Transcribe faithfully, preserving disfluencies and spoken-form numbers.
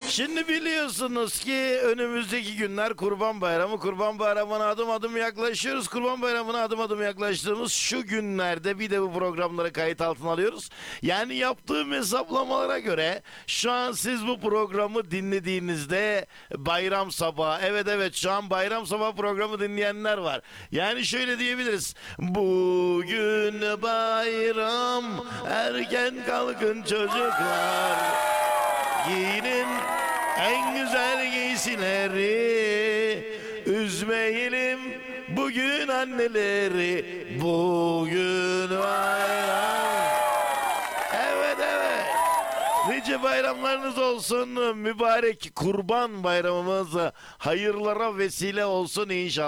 Şimdi biliyorsunuz ki önümüzdeki günler Kurban Bayramı. Kurban Bayramı'na adım adım yaklaşıyoruz. Kurban Bayramı'na adım adım yaklaştığımız şu günlerde bir de bu programları kayıt altına alıyoruz. Yani yaptığım hesaplamalara göre şu an siz bu programı dinlediğinizde bayram sabahı. Evet evet şu an bayram sabahı programı dinleyenler var. Yani şöyle diyebiliriz. Bugün bayram, erken kalkın çocuklar. Giyinin en güzel giysileri, üzmeyelim bugün anneleri. Bugün bayram. Evet evet. Nice bayramlarınız olsun. Mübarek Kurban Bayramımız hayırlara vesile olsun inşallah.